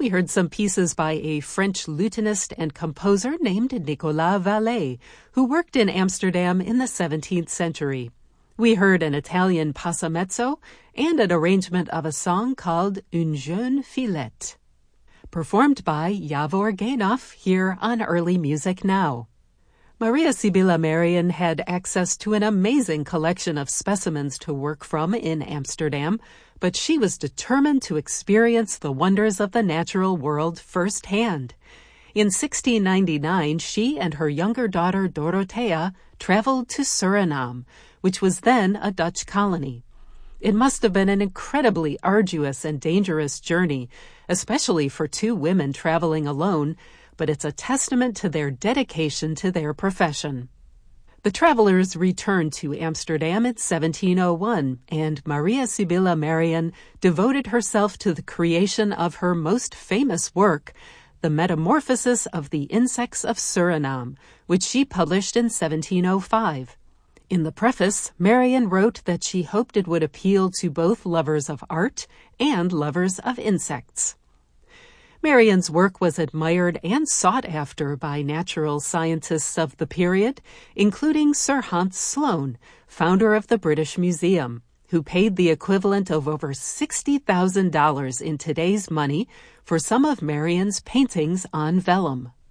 We heard some pieces by a French lutenist and composer named Nicolas Vallet, who worked in Amsterdam in the 17th century. We heard an Italian passamezzo and an arrangement of a song called Une jeune fillette, performed by Yavor Gainoff here on Early Music Now. Maria Sibylla Merian had access to an amazing collection of specimens to work from in Amsterdam, but she was determined to experience the wonders of the natural world firsthand. In 1699, she and her younger daughter Dorothea traveled to Suriname, which was then a Dutch colony. It must have been an incredibly arduous and dangerous journey, especially for two women traveling alone, but it's a testament to their dedication to their profession. The travelers returned to Amsterdam in 1701, and Maria Sibylla Merian devoted herself to the creation of her most famous work, The Metamorphosis of the Insects of Suriname, which she published in 1705. In the preface, Merian wrote that she hoped it would appeal to both lovers of art and lovers of insects. Merian's work was admired and sought after by natural scientists of the period, including Sir Hans Sloane, founder of the British Museum, who paid the equivalent of over $60,000 in today's money for some of Merian's paintings on vellum.